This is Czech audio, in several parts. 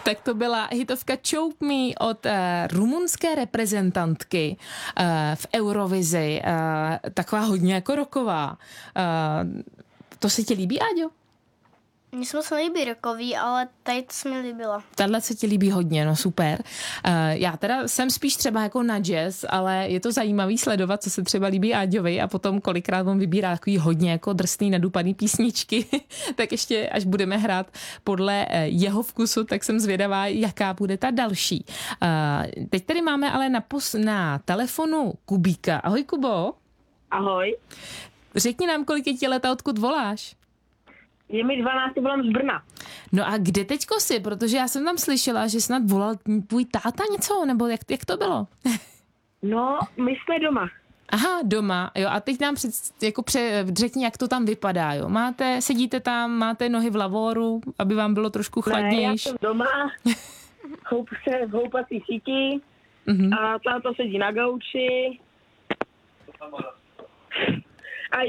Tak to byla hitovka Choke Me od rumunské reprezentantky v Eurovizi. Taková hodně jako rocková. To se ti líbí, Áďo? Mně se moc nelíbí rockový, ale tady to se mi líbilo. Tahle se ti líbí hodně, no super. Já teda jsem spíš třeba jako na jazz, ale je to zajímavý sledovat, co se třeba líbí Áďovi a potom kolikrát on vybírá takový hodně jako drsný, nadupaný písničky, tak ještě až budeme hrát podle jeho vkusu, tak jsem zvědavá, jaká bude ta další. Teď tady máme ale na telefonu Kubíka. Ahoj, Kubo. Ahoj. Řekni nám, kolik je ti let a odkud voláš? Je mi 12, volám z Brna. No a kde teďko jsi? Protože já jsem tam slyšela, že snad volal tvůj táta něco, nebo jak to bylo? No, my jsme doma. Aha, doma, jo, a teď nám řekni, jak to tam vypadá, jo. Sedíte tam, máte nohy v lavoru, aby vám bylo trošku chladnější. Ne, já jsem doma, houpu se v houpací síti a táta sedí na gauči. A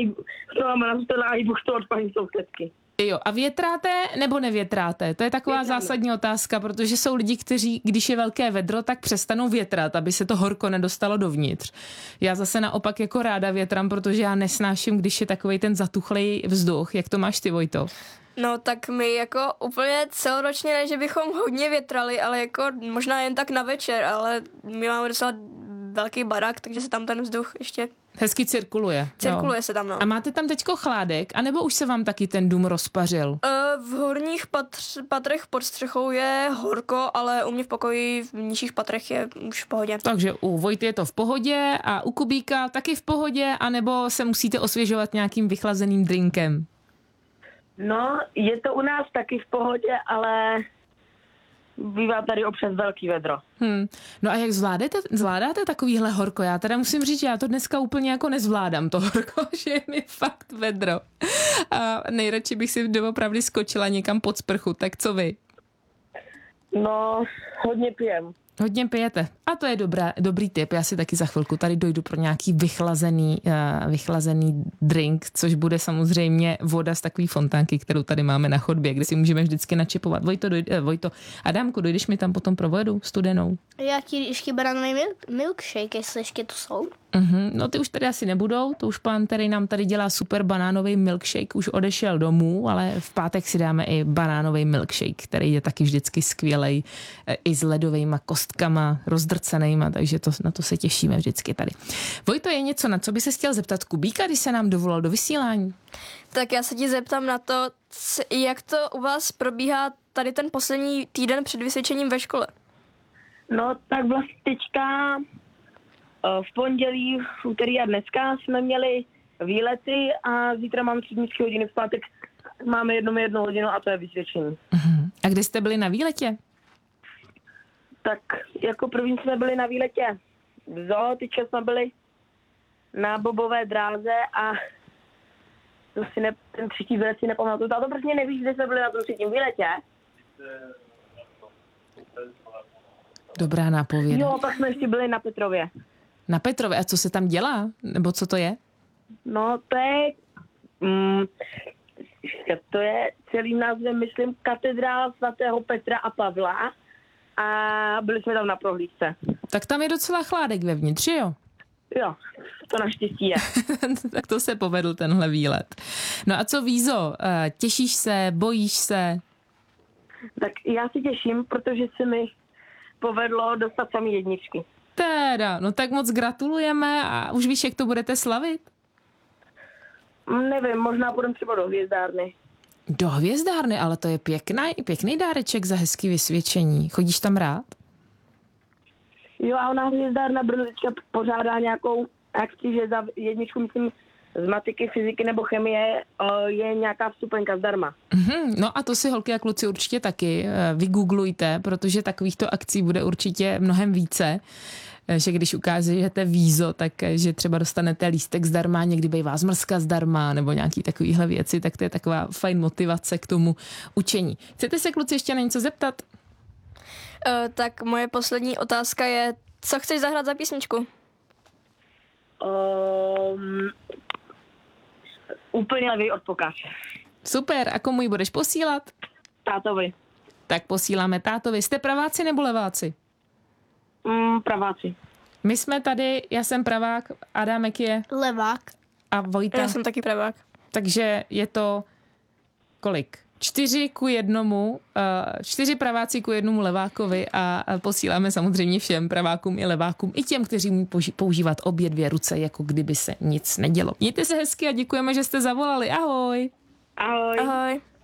i buch to od paní sousedky. Jo, a větráte nebo nevětráte? To je taková zásadní otázka, protože jsou lidi, kteří, když je velké vedro, tak přestanou větrat, aby se to horko nedostalo dovnitř. Já zase naopak jako ráda větrám, protože já nesnáším, když je takovej ten zatuchlej vzduch. Jak to máš ty, Vojto? No tak my jako úplně celoročně ne, že bychom hodně větrali, ale jako možná jen tak na večer, ale my máme docela velký barák, takže se tam ten vzduch ještě hezky cirkuluje. Cirkuluje se tam, no. A máte tam teďko chládek, anebo už se vám taky ten dům rozpařil? V horních patrech pod střechou je horko, ale u mě v pokoji v nižších patrech je už v pohodě. Takže u Vojty je to v pohodě a u Kubíka taky v pohodě, anebo se musíte osvěžovat nějakým vychlazeným drinkem? No, je to u nás taky v pohodě, ale bývá tady občas velký vedro. No a jak zvládáte takovýhle horko? Já teda musím říct, že já to dneska úplně jako nezvládám, to horko, že je mi fakt vedro. A nejradši bych si doopravdy skočila někam pod sprchu, tak co vy? No, hodně pijem. Hodně pijete. A to je dobrý tip. Já si taky za chvilku tady dojdu pro nějaký vychlazený drink, což bude samozřejmě voda z takový fontánky, kterou tady máme na chodbě, kde si můžeme vždycky načipovat. Vojto, Adámku, dojdeš mi tam potom pro vodu studenou? Já ti ještě bananový milkshake, jestli ještě to jsou. No ty už tady asi nebudou, to už pán, který nám tady dělá super banánový milkshake, už odešel domů, ale v pátek si dáme i banánový milkshake, který je taky vždycky skvělej, i s ledovejma kostkama, rozdrcenejma, takže na to se těšíme vždycky tady. Vojto, je něco, na co by se chtěl zeptat Kubíka, když se nám dovolal do vysílání? Tak já se ti zeptám na to, jak to u vás probíhá tady ten poslední týden před vysvědčením ve škole. No, tak vlastně teďka v pondělí, v úterý a dneska jsme měli výlety a zítra mám třídnické hodiny, v pátek máme jednu hodinu a to je vysvědčení. A kde jste byli na výletě? Tak jako první jsme byli na výletě v zoo, teďka jsme byli na bobové dráze a ten třetí výlet si nepamatuju. A to prostě nevíš, kde jsme byli na tom třetím výletě. Dobrá nápověda. Jo, pak jsme ještě byli na Petrově. Na Petrově. A co se tam dělá? Nebo co to je? No, to je celým názvem, myslím, katedrála svatého Petra a Pavla a byli jsme tam na prohlídce. Tak tam je docela chládek vevnitř, jo? Jo, to naštěstí je. Tak to se povedl tenhle výlet. No a co, Vízo, těšíš se, bojíš se? Tak já si těším, protože se mi povedlo dostat samý jedničky. Teda, no tak moc gratulujeme a už víš, jak to budete slavit? Nevím, možná půjdem třeba do hvězdárny. Do hvězdárny, ale to je pěkný dáreček za hezký vysvědčení. Chodíš tam rád? Jo, a ona hvězdárna Brno teďka pořádá nějakou akci, že za jedničku, myslím, z matiky, fyziky nebo chemie je nějaká vstupenka zdarma. No a to si holky a kluci určitě taky vygooglujte, protože takovýchto akcí bude určitě mnohem více, že když ukážete vízo, tak že třeba dostanete lístek zdarma, někdy bývá zmrzka zdarma nebo nějaký takovýhle věci, tak to je taková fajn motivace k tomu učení. Chcete se, kluci, ještě na něco zeptat? Tak moje poslední otázka je, co chceš zahrát za písničku? Úplně levý od Pokáče. Super, a komu ji budeš posílat? Tátovi. Tak posíláme tátovi. Jste praváci nebo leváci? Praváci. My jsme tady, já jsem pravák, Adámek je Levák. a Vojta. Já jsem taky pravák. Takže je to kolik? 4:1, 4 praváci ku 1 levákovi a posíláme samozřejmě všem pravákům i levákům, i těm, kteří umí používat obě dvě ruce, jako kdyby se nic nedělo. Mějte se hezky a děkujeme, že jste zavolali. Ahoj! Ahoj. Ahoj.